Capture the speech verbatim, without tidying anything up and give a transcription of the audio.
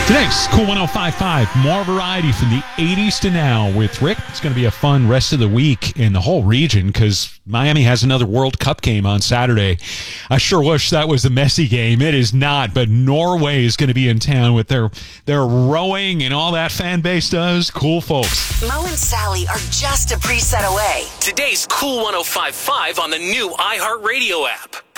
Today's Cool one oh five point five, more variety from the eighties to now with Rick. It's going to be a fun rest of the week in the whole region because Miami has another World Cup game on Saturday. I sure wish that was a messy game. It is not, but Norway is going to be in town with their, their rowing and all that fan base does. Cool folks. Mo and Sally are just a preset away. Today's Cool one oh five point five on the new iHeartRadio app.